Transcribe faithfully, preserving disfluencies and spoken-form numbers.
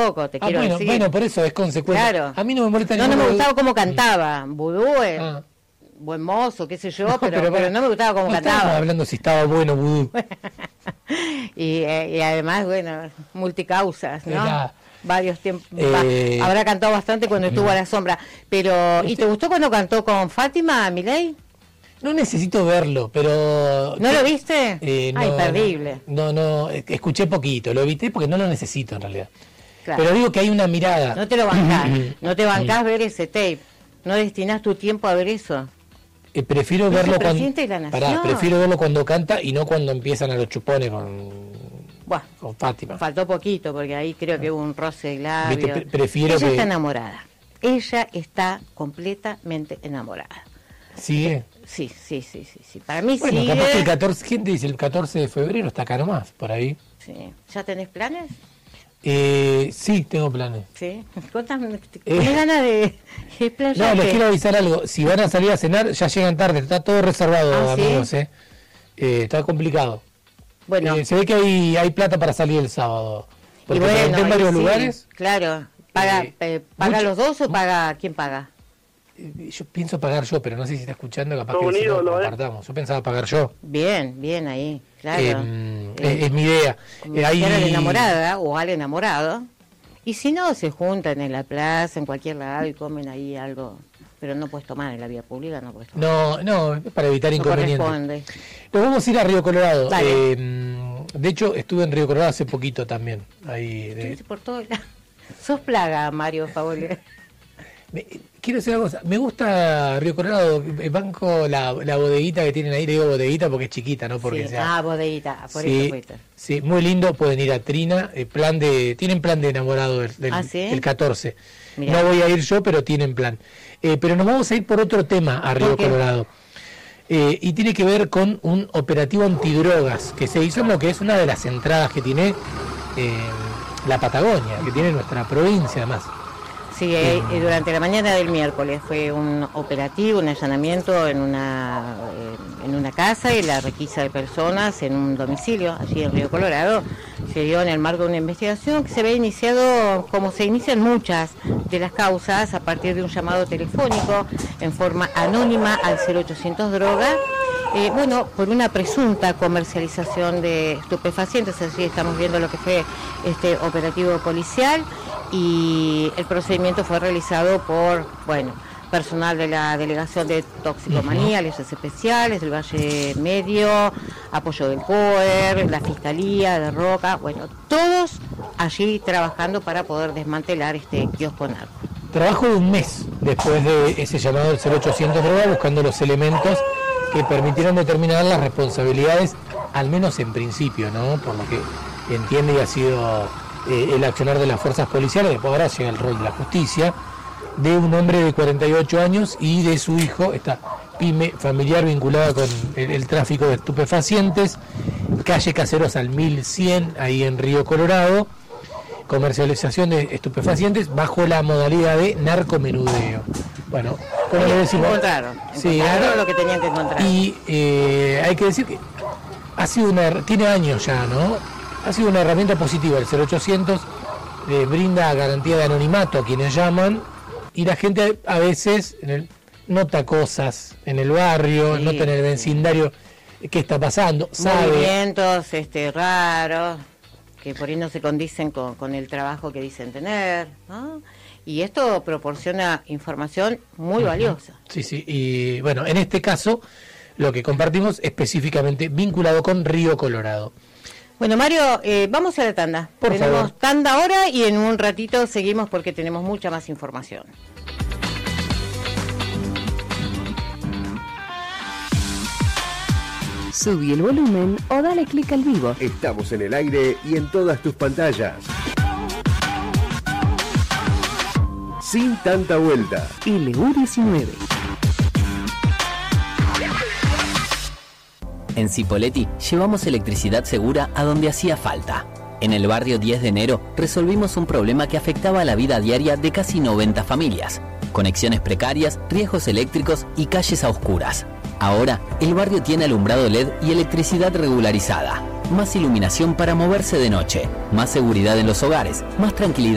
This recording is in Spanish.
poco, te Ah, quiero bueno, decir. bueno, por eso es consecuencia. Claro. A mí no me molesta No, no ninguno me de- gustaba cómo cantaba. Vudú, eh, Ah. buen mozo, qué sé yo, No, pero, pero, para- no me gustaba cómo no estábamos cantaba. hablando si estaba bueno Vudú. y, eh, y además, bueno, multicausas, ¿no? Era- Varios tiempos. Eh, Habrá cantado bastante cuando estuvo a la sombra. Pero, ¿y Este- te gustó cuando cantó con Fátima, Milei? No necesito verlo, pero... ¿No lo viste? Eh, ah, imperdible. No, no, eh, escuché poquito, lo evité porque no lo necesito en realidad. Claro. Pero digo que hay una mirada. No te lo bancás, no te bancás ver ese tape. No destinás tu tiempo a ver eso. Eh, prefiero Es el verlo cuando presidente de la nación. Pará, prefiero verlo cuando canta y no cuando empiezan a los chupones con, Buah, con Fátima. faltó poquito porque ahí creo que hubo un roce de labios. Viste, pre- prefiero Ella que- está enamorada. Ella está completamente enamorada. ¿Sigue? Sí, sí, sí, sí, sí. Para mí Bueno, sigue. capaz que el catorce, ¿quién te dice? El catorce de febrero está acá nomás, por ahí. Sí. ¿Ya tenés planes? Eh, sí, tengo planes. Sí. Contame, ¿tenés Eh. ganas de No, explayarte? les quiero avisar algo. Si van a salir a cenar, ya llegan tarde. Está todo reservado, ¿Ah, sí? amigos. ¿eh? Eh, está complicado. Bueno, Eh, se ve que hay, hay plata para salir el sábado. y Porque bueno, pregunté en ahí varios sí, lugares. Claro. ¿Paga, Eh, eh, ¿paga mucho- los dos o paga quién paga? Eh, Yo pienso pagar yo, pero no sé si está escuchando, capaz Todo que un si no ídolo, ¿eh? compartamos. Yo pensaba pagar yo. Bien, bien ahí, claro. Eh, Eh, es, es mi idea. como Eh, si era la ahí- enamorada o al enamorado. Y si no, se juntan en la plaza, en cualquier lado y comen ahí algo. Pero no puedes tomar en la vía pública, no puedes tomar. No, no, es para evitar No inconvenientes. corresponde. Nos vamos a ir a Río Colorado. Dale. Eh, de hecho, estuve en Río Colorado hace poquito también. Ahí de- Sí, por todo lado. Sos plaga, Mario Favole. Me- quiero decir una cosa, me gusta Río Colorado, eh, banco la, la bodeguita que tienen ahí, le digo bodeguita porque es chiquita, ¿no? Porque Sí. sea, Ah, bodeguita, por sí, eso fuiste. sí, muy lindo, pueden ir a Trina, eh, plan de, tienen plan de enamorado del, del- ¿Ah, sí? el catorce. Mirá. No voy a ir yo, pero tienen plan. Eh, pero nos vamos a ir por otro tema a Río ¿Por qué? Colorado. Eh, y tiene que ver con un operativo antidrogas que se hizo en lo que es una de las entradas que tiene eh, la Patagonia, que tiene nuestra provincia además. Sí, eh, eh, durante la mañana del miércoles fue un operativo, un allanamiento en una eh, en una casa y la requisa de personas en un domicilio allí en Río Colorado. Se dio en el marco de una investigación que se había iniciado, como se inician muchas de las causas, a partir de un llamado telefónico en forma anónima al cero ochocientos droga. Eh, bueno, por una presunta comercialización de estupefacientes, así estamos viendo lo que fue este operativo policial y el procedimiento fue realizado por, bueno, personal de la Delegación de Toxicomanía, Leyes Especiales, del Valle Medio, apoyo del POER, la Fiscalía de Roca, bueno, todos allí trabajando para poder desmantelar este kiosco narco. Trabajo de un mes después de ese llamado del cero ochocientos droga, buscando los elementos que permitieron determinar las responsabilidades, al menos en principio, ¿no? Por lo que entiende y ha sido eh, el accionar de las fuerzas policiales, después ahora llega el rol de la justicia, de un hombre de cuarenta y ocho años y de su hijo, esta pyme familiar vinculada con el, el tráfico de estupefacientes, calle Caseros al mil cien, ahí en Río Colorado, comercialización de estupefacientes bajo la modalidad de narcomenudeo. Bueno, como le decimos, Encontraron, sí, encontraron ahora- lo que tenían que encontrar. y eh, hay que decir que ha sido una, tiene años ya, ¿no? Ha sido una herramienta positiva. El cero ochocientos eh, brinda garantía de anonimato a quienes llaman y la gente a veces en el- nota cosas en el barrio, Sí, nota en el vecindario qué está pasando, sabe. Movimientos este, raros, que por ahí no se condicen con, con el trabajo que dicen tener, ¿no? Y esto proporciona información muy valiosa. Sí, sí, y bueno, en este caso lo que compartimos específicamente vinculado con Río Colorado. Bueno, Mario, eh, vamos a la tanda. Por tenemos favor. tanda ahora y en un ratito seguimos porque tenemos mucha más información. Subí el volumen o dale clic al vivo. Estamos en el aire y en todas tus pantallas. Sin tanta vuelta. L U diecinueve. En Cipolletti llevamos electricidad segura a donde hacía falta. En el barrio diez de enero resolvimos un problema que afectaba la vida diaria de casi noventa familias. Conexiones precarias, riesgos eléctricos y calles a oscuras. Ahora, el barrio tiene alumbrado L E D y electricidad regularizada. Más iluminación para moverse de noche, más seguridad en los hogares, más tranquilidad